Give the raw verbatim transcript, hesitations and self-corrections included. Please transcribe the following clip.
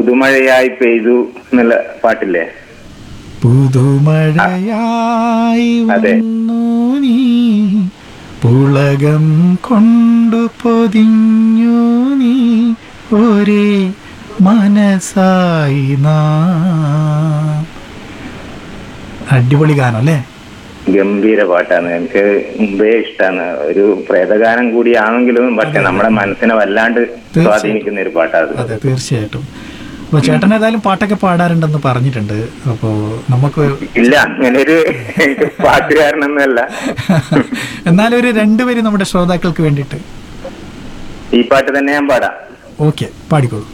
പുതുമഴയായി പെയ്തു എന്നുള്ള പാട്ടില്ലേ? പുതുമഴയായി വന്നു നീ പുളകം കൊണ്ടു പൊതിഞ്ഞു നീ ഒരേ മനസ്സായി നാം. അടിപൊളി ഗാനം അല്ലേ? ഗംഭീര പാട്ടാണ്. എനിക്ക് മുമ്പേ ഇഷ്ടമാണ്. ഒരു പ്രേതഗാനം കൂടിയാണെങ്കിലും പക്ഷെ നമ്മുടെ മനസ്സിനെ വല്ലാണ്ട് സ്വാധീനിക്കുന്ന ഒരു പാട്ടാണ്. അതെ, തീർച്ചയായിട്ടും. അപ്പൊ ചേട്ടൻ ഏതായാലും പാട്ടൊക്കെ പാടാറുണ്ടെന്ന് പറഞ്ഞിട്ടുണ്ട്. അപ്പോ നമുക്ക് ഇല്ല, അങ്ങനെ ഒരു പാട്ടുകാരനൊന്നുമല്ല. എന്നാലും ഒരു രണ്ടുപേരും നമ്മുടെ ശ്രോതാക്കൾക്ക് വേണ്ടിയിട്ട് ഈ പാട്ട് തന്നെ ഞാൻ പാടാം. ഓക്കെ, പാടിക്കോളൂ.